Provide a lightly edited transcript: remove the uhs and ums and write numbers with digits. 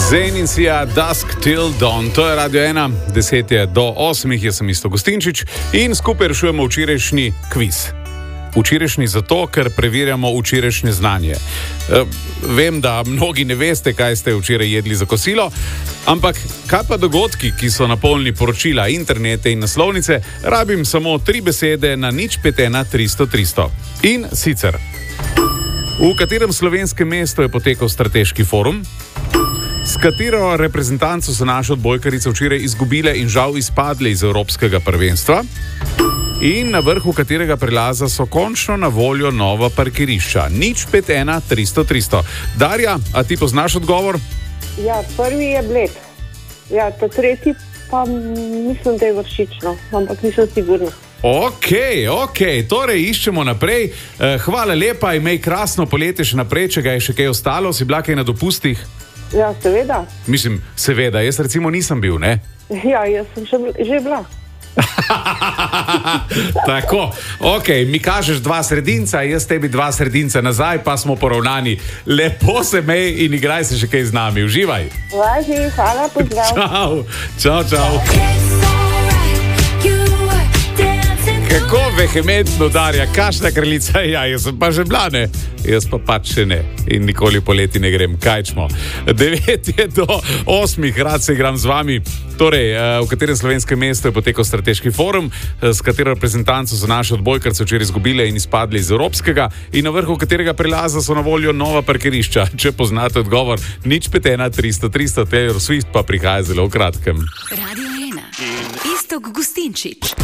Zenincija, Dusk Till Dawn, to je Radio 1, 10 je do 8, jaz sem Isto Gustinčič in skupaj rešujemo včerajšnji kviz. Včerajšnji zato, ker preverjamo včerajšnje znanje. Vem, da mnogi ne veste, kaj ste včeraj jedli za kosilo, ampak kaj pa dogodki, ki so napolnili poročila, internete in naslovnice, rabim samo 3 besede na 051 300 300. In sicer, v katerem slovenskem mestu je potekal strateški forum? S katero reprezentanco so naše odbojkarice včeraj izgubile in žal izpadle iz evropskega prvenstva? In na vrhu katerega prelaza so končno na voljo nova parkirišča? 051 300 300. Darja, a ti poznaš odgovor? Ja, prvi je Bled. Ja, ta tretji pa mislim, da je Vršično, ampak nisem sigurna. Ok, torej iščemo naprej. Hvala lepa, imej krasno poletje še naprej, če ga je še kaj ostalo, si bila kaj na dopustih? Ja, seveda. Mislim, seveda, jaz recimo nisem bil, ne? Ja, jaz sem že bila. Tako, ok, mi kažeš 2 sredinca, jaz tebi 2 sredinca nazaj, pa smo poravnani. Lepo se mej in igraj se še kaj z nami, uživaj. Važi, hvala, pozdrav. Čau. Kako vehementno, Darja, kakšna kraljica, ja, jaz sem pa že bila, ne? Jaz pa pač še ne in nikoli poleti ne grem, kaj čmo. 9 je do 8, rad se igram z vami. Torej, v katerem slovenskem mestu je potekal strateški forum, s katero reprezentanco so naše odbojkarce včeraj izgubile in izpadli iz evropskega in na vrhu katerega prelaza so na voljo nova parkirišča. Če poznate odgovor, 051 300 300, Taylor Swift pa prihaja zelo v kratkem. Radio 1, Isto Gustinčič.